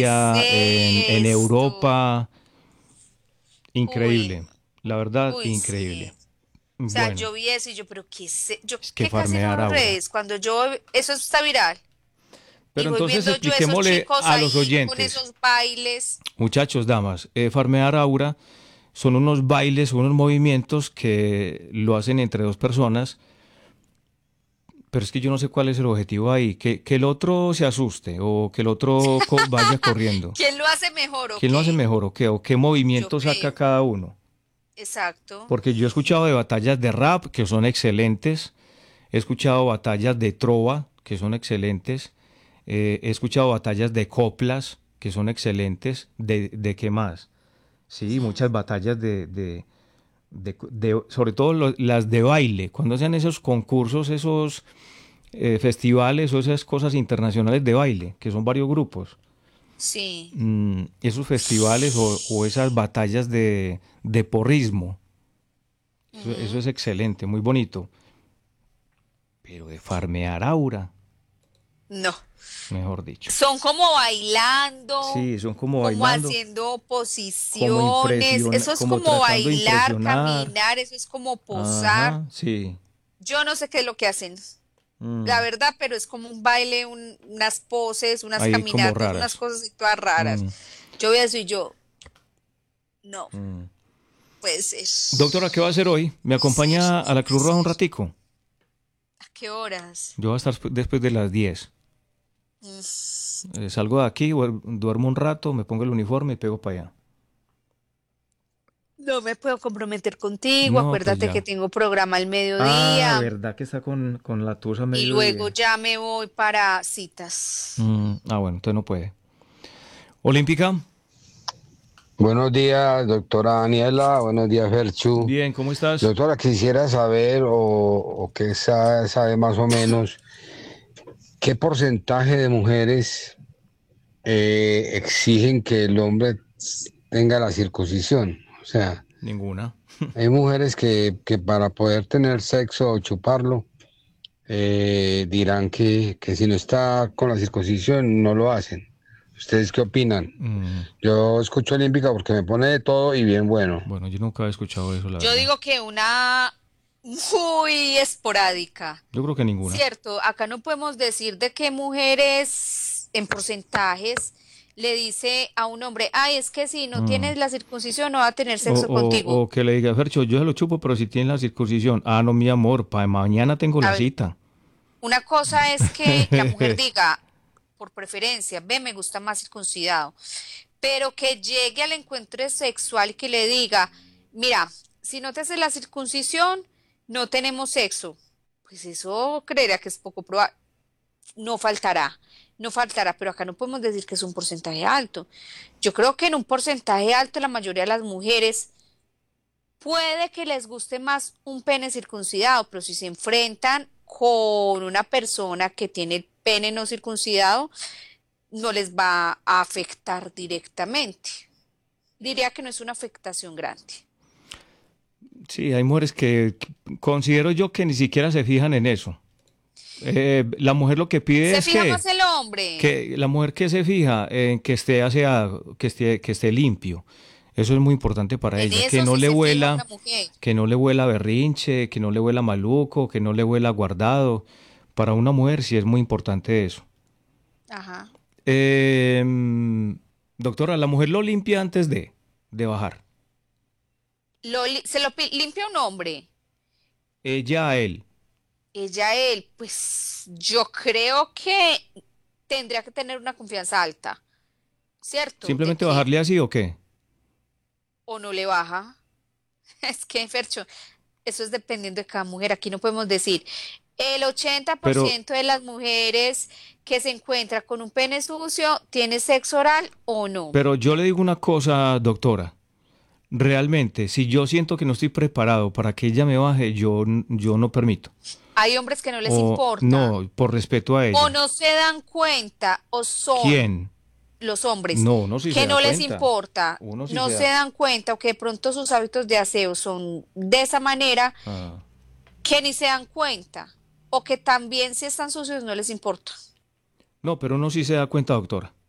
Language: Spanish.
es en esto? Europa, Uy, increíble, la verdad, uy, sí. increíble. O sea, Bueno, yo vi eso y yo, pero ¿qué sé? Yo es que que casi no farmear veo Aura. redes, cuando eso está viral y Pero voy entonces viendo yo esos expliquémosle chicos a los ahí con oyentes, esos bailes. muchachos, damas, farmear Aura son unos bailes, unos movimientos que lo hacen entre dos personas, pero es que yo no sé cuál es el objetivo ahí, que el otro se asuste o que el otro vaya corriendo. ¿Quién lo hace mejor o ¿Quién lo hace qué? mejor o qué? ¿O qué Yo movimiento saca creo. cada uno? Exacto. Porque yo he escuchado de batallas de rap que son excelentes, he escuchado batallas de trova que son excelentes, he escuchado batallas de coplas que son excelentes, de qué más. Sí, Hmm. muchas batallas sobre todo las de baile, cuando hacen esos concursos, esos festivales o esas cosas internacionales de baile, que son varios grupos. Sí. Esos festivales o esas batallas de porrismo, eso Ujú. es excelente, muy bonito. Pero de farmear aura, No. mejor dicho. Son como bailando, Sí, son como como bailando, haciendo como posiciones. Eso es como como tratando de bailar, impresionar. caminar, eso es como posar. Ajá, sí. Yo no sé qué es lo que hacen, la Mm, verdad, pero es como un baile, unas poses, unas ahí como caminatas, unas raras. cosas y todas raras. Mm, Yo veo eso y yo, no, mm. pues Doctora, ¿qué va a hacer hoy? ¿Me acompaña a la Cruz Roja un ratico? ¿a qué horas? Yo voy a estar después de las 10. Mm, Salgo de aquí, duermo un rato, me pongo el uniforme y pego para allá. No me puedo comprometer contigo, No, pues acuérdate que ya. tengo programa al Ah, mediodía ¿verdad que está con la tusa a y luego mediodía? ya me voy para citas. Bueno, entonces no puede. Olímpica, Buenos días, doctora Daniela. Buenos días, Ferchu. bien, ¿cómo estás? Doctora, quisiera saber o qué sabe más o menos qué porcentaje de mujeres exigen que el hombre tenga la circuncisión. O sea, Ninguna. hay mujeres que para poder tener sexo o chuparlo dirán que si no está con la circuncisión no lo hacen. ¿Ustedes qué opinan? Mm, Yo escucho Olímpica porque me pone de todo y bien bueno. bueno, yo nunca he escuchado eso, la Yo verdad. digo que una muy esporádica, Yo creo que ninguna. ¿cierto? Acá no podemos decir de qué mujeres en porcentajes le dice a un hombre, ay, es que si no Mm. tienes la circuncisión no va a tener O, sexo contigo. o que le diga, Fercho, yo se lo chupo, pero si tiene la circuncisión. Ah, no, mi amor, para mañana tengo A la ver, cita. una cosa es que la mujer diga, por preferencia, ve, me gusta más circuncidado, pero que llegue al encuentro sexual y que le diga, mira, si no te haces la circuncisión, no tenemos sexo. Pues eso creería que es poco probable. No faltará, no faltará, pero acá no podemos decir que es un porcentaje alto. Yo creo que en un porcentaje alto la mayoría de las mujeres puede que les guste más un pene circuncidado, pero si se enfrentan con una persona que tiene el pene no circuncidado, no les va a afectar directamente. Diría que no es una afectación grande. Sí, hay mujeres que considero yo que ni siquiera se fijan en eso. La mujer lo que pide Se es fija más el hombre. que la mujer que se fija en que esté aseado, que esté limpio. Eso es muy importante para En ella, eso sí se fija una mujer. que no le huela berrinche, que no le huela maluco, que no le huela guardado. Para una mujer sí es muy importante eso. Ajá. Eh, Doctora, la mujer lo limpia antes de bajar. Limpia un hombre. Ella a él. Ella a él, pues yo creo que tendría que tener una confianza alta, ¿cierto? De Simplemente que bajarle así o qué. o no le baja. Es que, Fercho, eso es dependiendo de cada mujer. Aquí no podemos decir el ochenta por Pero, ciento de las mujeres que se encuentra con un pene sucio tiene sexo oral o no. pero yo le digo una cosa, doctora. Realmente, si yo siento que no estoy preparado para que ella me baje, yo no permito. Hay hombres que no les O importa no, por respeto a o ella. no se dan cuenta o son ¿Quién? los hombres No, uno sí se que da no les cuenta. importa, Uno sí no se se da. dan cuenta o que de pronto sus hábitos de aseo son de esa manera Ah. que ni se dan cuenta o que también si están sucios no les importa. No, pero uno sí se da cuenta, doctora.